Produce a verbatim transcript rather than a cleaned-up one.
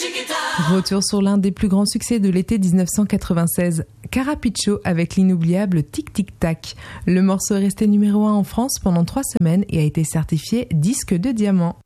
Retour sur l'un des plus grands succès de l'été dix-neuf cent quatre-vingt-seize, Carapiccio avec l'inoubliable Tic Tic Tac. Le morceau est resté numéro un en France pendant trois semaines et a été certifié disque de diamant.